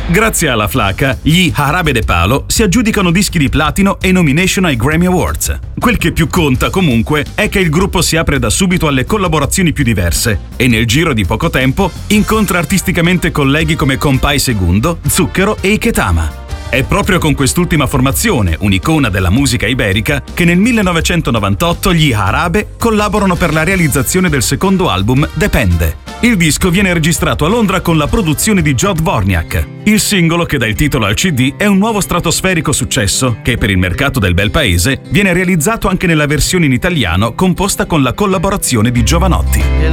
Grazie alla flaca, gli Jarabe de Palo si aggiudicano dischi di platino e nomination ai Grammy Awards. Quel che più conta, comunque, è che il gruppo si apre da subito alle collaborazioni più diverse e nel giro di poco tempo incontra artisticamente colleghi come Compay Segundo, Zucchero e Iketama. È proprio con quest'ultima formazione, un'icona della musica iberica, che nel 1998 gli Jarabe collaborano per la realizzazione del secondo album Depende. Il disco viene registrato a Londra con la produzione di Jod Vorniak. Il singolo che dà il titolo al CD è un nuovo stratosferico successo che per il mercato del bel paese viene realizzato anche nella versione in italiano composta con la collaborazione di Jovanotti.